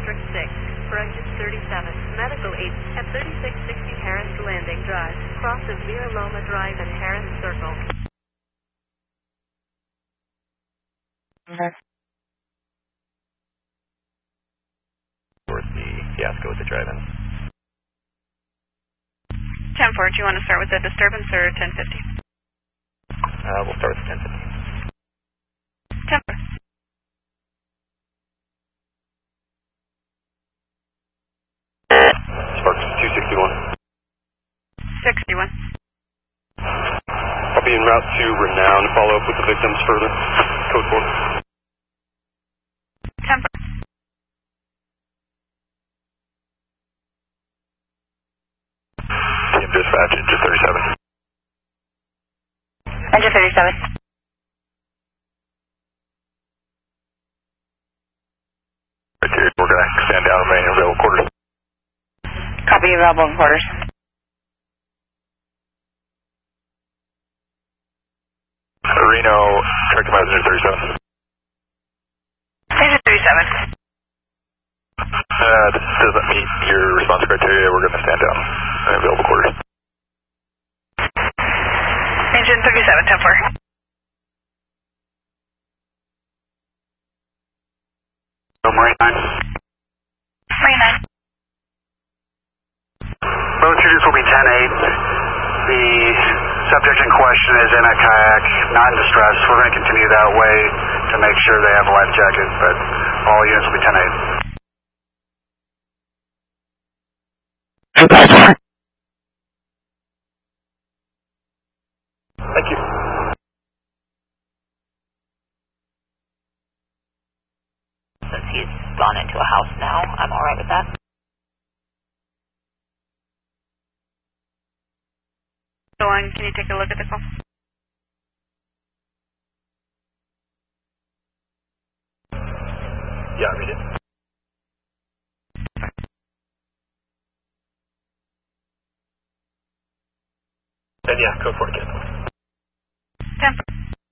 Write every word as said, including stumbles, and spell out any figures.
District six, for engine thirty-seven, medical aid at thirty-six sixty Harris Landing Drive, cross of Vera Loma Drive and Harris Circle. Okay. Towards the fiasco with the drive-in. ten four, do you want to start with the disturbance or ten fifty? Uh, we'll start with ten fifty. ten four. Sparks two sixty-one. sixty-one. I'll be en route to Renown to follow up with the victims further. Code four. ten four. Team dispatch, engine thirty-seven. Engine thirty-seven. Right here, we're going to stand down, remain in available quarters. Copy, available in quarters. Reno, correct my engine thirty-seven. Engine thirty-seven. Uh, this doesn't meet your response criteria. We're going to stand down in available quarters. Engine thirty-seven, ten four. No, Marine nine. Marine nine. Both units will be ten eight. The subject in question is in a kayak, not in distress. We're going to continue that way to make sure they have a life jacket, but all units will be ten eight. Thank you. Since he's gone into a house now, I'm alright with that. So on, can you take a look at the call? Yeah, read it. And yeah, code for it, cancel. ten four.